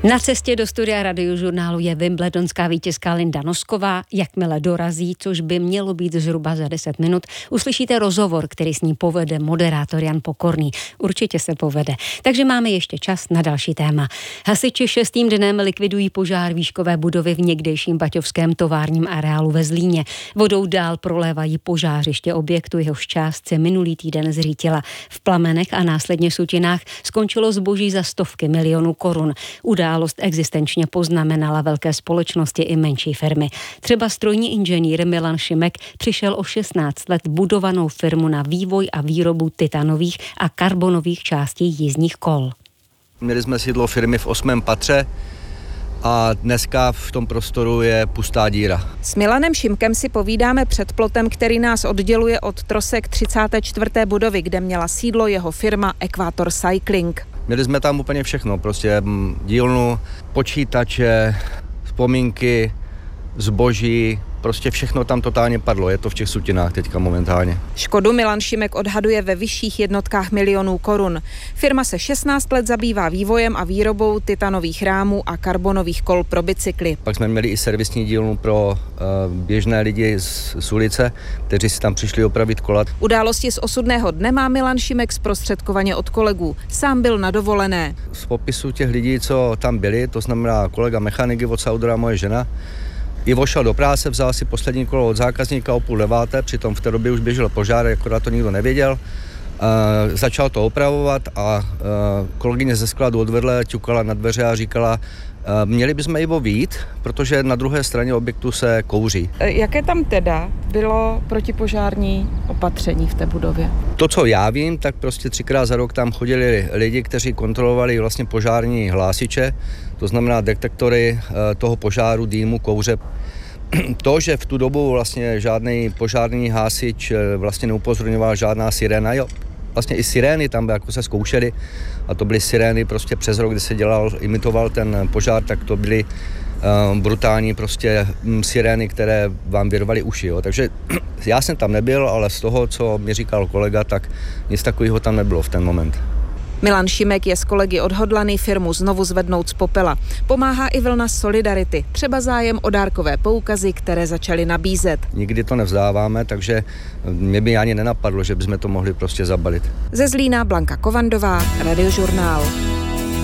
Na cestě do studia Radiožurnálu je wimbledonská vítězka Linda Nosková. Jakmile dorazí, což by mělo být zhruba za 10 minut, uslyšíte rozhovor, který s ní povede moderátor Jan Pokorný. Určitě se povede. Takže máme ještě čas na další téma. Hasiči 6. dnem likvidují požár výškové budovy v někdejším baťovském továrním areálu ve Zlíně. Vodou dál prolévají požářiště objektu, jehož část se minulý týden zřítila. V plamenech a následně sutinách skončilo zboží za stovky milionů korun. Událost existenčně poznamenala velké společnosti i menší firmy. Třeba strojní inženýr Milan Šimek přišel o 16 let budovanou firmu na vývoj a výrobu titanových a karbonových částí jízdních kol. Měli jsme sídlo firmy v 8. patře a dneska v tom prostoru je pustá díra. S Milanem Šimkem si povídáme před plotem, který nás odděluje od trosek 34. budovy, kde měla sídlo jeho firma Equator Cycling. Měli jsme tam úplně všechno, prostě dílnu, počítače, vzpomínky, zboží, prostě všechno tam totálně padlo, je to v těch sutinách teďka momentálně. Škodu Milan Šimek odhaduje ve vyšších jednotkách milionů korun. Firma se 16 let zabývá vývojem a výrobou titanových rámů a karbonových kol pro bicykly. Pak jsme měli i servisní dílnu pro běžné lidi z ulice, kteří si tam přišli opravit kola. Události z osudného dne má Milan Šimek zprostředkovaně od kolegů. Sám byl na dovolené. Z popisu těch lidí, co tam byli, to znamená kolega mechaniky od Saudora, moje žena, Ivo šel do práce, vzal si poslední kolo od zákazníka o 8:30, přitom v té době už běžel požár, akorát to nikdo nevěděl. Začal to opravovat a kolegyně ze skladu odvedle ťukala na dveře a říkala, měli bychom Ivo vyjít, protože na druhé straně objektu se kouří. Jaké tam teda bylo protipožární opatření v té budově? To, co já vím, tak prostě 3krát za rok tam chodili lidi, kteří kontrolovali vlastně požární hlásiče, to znamená detektory toho požáru, dýmu, kouře. To, že v tu dobu vlastně žádný požární hasič vlastně neupozorňoval, žádná siréna, jo, vlastně i sirény tam jako se zkoušely a to byly sirény prostě přes rok, kdy se imitoval ten požár, tak to byly brutální prostě sirény, které vám vyrvaly uši. Jo. Takže já jsem tam nebyl, ale z toho, co mi říkal kolega, tak nic takového tam nebylo v ten moment. Milan Šimek je s kolegy odhodlaný firmu znovu zvednout z popela. Pomáhá i vlna solidarity, třeba zájem o dárkové poukazy, které začaly nabízet. Nikdy to nevzdáváme, takže mě by ani nenapadlo, že bychom to mohli prostě zabalit. Ze Zlína Blanka Kovandová, Radiožurnál.